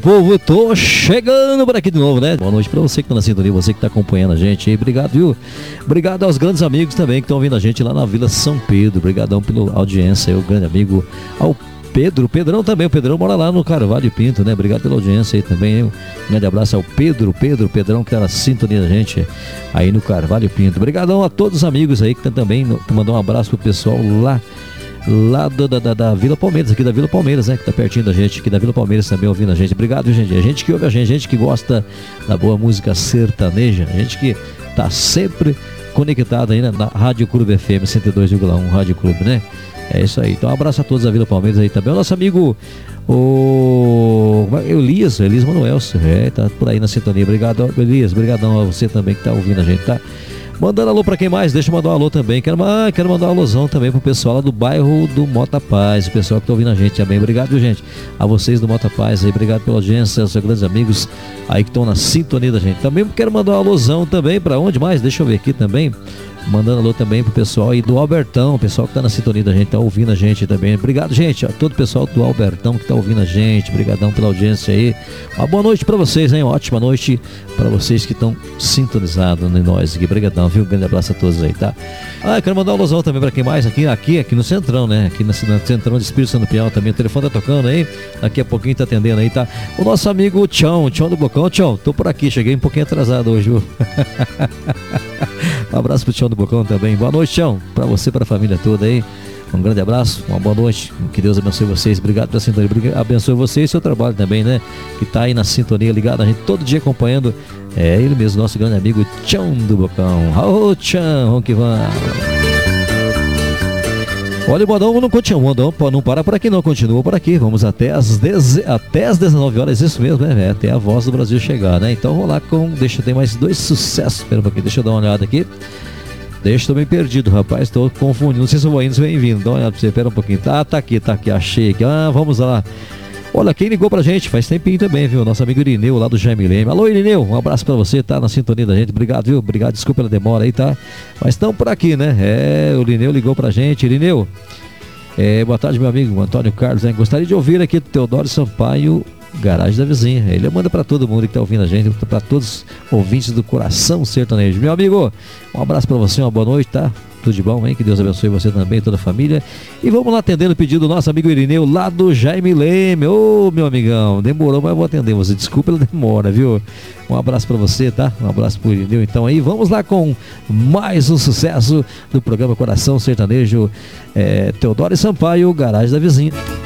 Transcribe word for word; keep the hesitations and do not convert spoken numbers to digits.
Povo, tô chegando por aqui de novo, né? Boa noite pra você que tá na sintonia, você que tá acompanhando a gente aí. Obrigado, viu? Obrigado aos grandes amigos também que estão ouvindo a gente lá na Vila São Pedro. Obrigadão pela audiência aí, o grande amigo ao Pedro, o Pedrão também, o Pedrão mora lá no Carvalho Pinto, né? Obrigado pela audiência aí também, hein? Um grande abraço ao Pedro, Pedro, Pedrão que tá na sintonia da gente aí no Carvalho Pinto. Obrigadão a todos os amigos aí que estão também, mandar um abraço pro pessoal lá lá do, da, da, da Vila Palmeiras, aqui da Vila Palmeiras, né, que tá pertinho da gente, aqui da Vila Palmeiras também ouvindo a gente. Obrigado, gente, a gente que ouve a gente, a gente que gosta da boa música sertaneja, a gente que tá sempre conectado aí, né, na Rádio Clube F M cento e dois vírgula um, Rádio Clube, né? É isso aí, então um abraço a todos da Vila Palmeiras aí também, o nosso amigo o Elias, Elias Manuel, é, tá por aí na sintonia. Obrigado, Elias, obrigadão a você também que tá ouvindo a gente, tá? Mandando alô pra quem mais? Deixa eu mandar um alô também. Quero, ah, quero mandar um alôzão também pro pessoal lá do bairro do Mota Paz. O pessoal que tá ouvindo a gente também. Obrigado, viu, gente? A vocês do Mota Paz aí. Obrigado pela audiência, aos seus grandes amigos aí que estão na sintonia da gente. Também quero mandar um alôzão também. Pra onde mais? Deixa eu ver aqui também. Mandando alô também pro pessoal aí do Albertão, o pessoal que tá na sintonia da gente, tá ouvindo a gente também. Obrigado, gente, a todo o pessoal do Albertão que tá ouvindo a gente. Obrigadão pela audiência aí. Uma boa noite pra vocês, hein? Uma ótima noite pra vocês que estão sintonizados em nós aqui. Obrigadão, viu? Um grande abraço a todos aí, tá? Ah, eu quero mandar um alôzão também pra quem mais aqui, aqui, aqui no Centrão, né? Aqui no Centrão de Espírito Santo Piau também. O telefone tá tocando aí, daqui a pouquinho tá atendendo aí, tá? O nosso amigo Tchão, Tchão do Bocão. Tchão, tô por aqui, cheguei um pouquinho atrasado hoje, viu? Um abraço pro Tchão do Bocão também. Boa noite, Tchão, pra você, pra família toda aí. Um grande abraço, uma boa noite. Que Deus abençoe vocês. Obrigado pela sintonia. Abençoe você e seu trabalho também, né? Que tá aí na sintonia, ligado a gente todo dia acompanhando. É ele mesmo, nosso grande amigo Tchão do Bocão. Ô, Tchão, vamos que vamos. Olha, o modão não continua, o modão não para por aqui não, continua por aqui. Vamos até as, deze, até as dezenove horas, isso mesmo, né? Até a Voz do Brasil chegar, né? Então vamos lá com, deixa eu ter mais dois sucessos. Espera um pouquinho, deixa eu dar uma olhada aqui. Deixa, tô meio perdido, rapaz, tô confundindo, não sei se eu vou indo, se vem vindo. Dá uma olhada pra você, espera um pouquinho. Tá, tá aqui, tá aqui, achei aqui. Ah, vamos lá. Olha, quem ligou pra gente faz tempinho também, viu? Nosso amigo Irineu lá do Jaime Leme. Alô, Irineu, um abraço pra você, tá na sintonia da gente. Obrigado, viu? Obrigado, desculpa pela demora aí, tá? Mas estamos por aqui, né? É, o Irineu ligou pra gente. Irineu, é, boa tarde, meu amigo Antônio Carlos, né? Gostaria de ouvir aqui do Teodoro Sampaio, Garagem da Vizinha. Ele manda pra todo mundo que tá ouvindo a gente, pra todos os ouvintes do Coração Sertanejo. Meu amigo, um abraço pra você, uma boa noite, tá? Tudo de bom, hein? Que Deus abençoe você também e toda a família. E vamos lá atendendo o pedido do nosso amigo Irineu lá do Jaime Leme. Ô, oh, meu amigão, demorou, mas eu vou atender você. Desculpa pela demora, viu? Um abraço pra você, tá? Um abraço pro Irineu. Então aí, vamos lá com mais um sucesso do programa Coração Sertanejo. É, Teodoro Sampaio, Garagem da Vizinha.